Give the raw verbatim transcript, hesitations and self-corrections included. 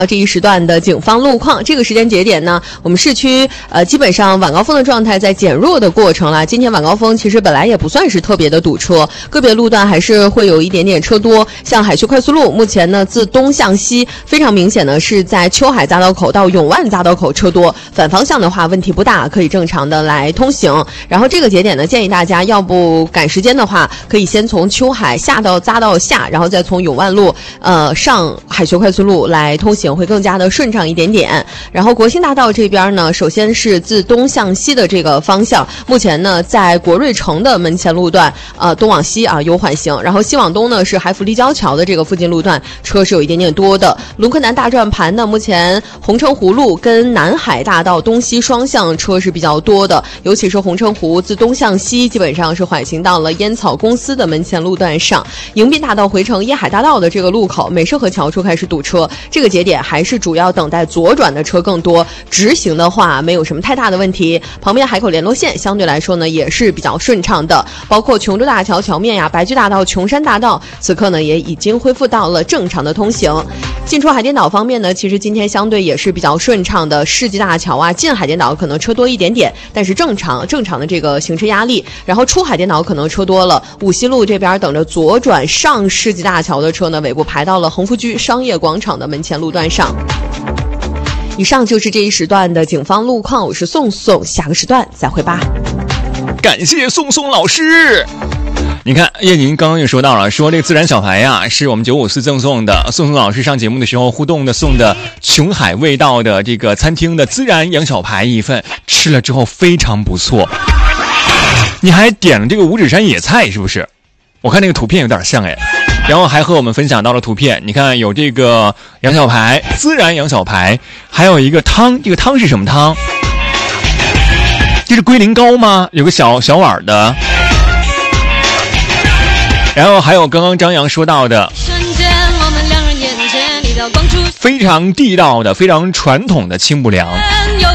这一时段的警方路况，这个时间节点呢，我们市区呃基本上晚高峰的状态在减弱的过程了。今天晚高峰其实本来也不算是特别的堵车，个别路段还是会有一点点车多。像海徐快速路，目前呢自东向西非常明显的是在秋海匝道口到永万匝道口车多，反方向的话问题不大，可以正常的来通行。然后这个节点呢，建议大家要不赶时间的话，可以先从秋海下到匝道下，然后再从永万路呃上海徐快速路来通行。会更加的顺畅一点点。然后国兴大道这边呢，首先是自东向西的这个方向，目前呢在国瑞城的门前路段，呃东往西啊有缓行，然后西往东呢是海府立交桥的这个附近路段车是有一点点多的。龙科南大转盘呢，目前红城湖路跟南海大道东西双向车是比较多的，尤其是红城湖自东向西基本上是缓行到了烟草公司的门前路段上。迎宾大道回程椰海大道的这个路口，美涉河桥处开始堵车，这个节点还是主要等待左转的车更多，直行的话没有什么太大的问题。旁边海口联络线相对来说呢也是比较顺畅的，包括琼州大桥桥面呀、白驹大道、琼山大道，此刻呢也已经恢复到了正常的通行。进出海淀岛方面呢，其实今天相对也是比较顺畅的，世纪大桥啊进海淀岛可能车多一点点，但是正常正常的这个行车压力。然后出海淀岛可能车多了，五西路这边等着左转上世纪大桥的车呢，尾部排到了鸿福居商业广场的门前路段上。以上就是这一时段的警方路况，我是宋宋，下个时段再会吧。 感谢宋宋老师。你看叶宁刚刚也说到了，说这个自然小排呀是我们九五四赠送的，宋宋老师上节目的时候互动的送的琼海味道的这个餐厅的孜然羊小排一份，吃了之后非常不错。你还点了这个五指山野菜是不是？我看那个图片有点像哎。然后还和我们分享到了图片，你看有这个羊小排，孜然羊小排，还有一个汤，这个汤是什么汤？这是龟苓膏吗？有个小小碗的。然后还有刚刚张扬说到的非常地道的非常传统的清补凉。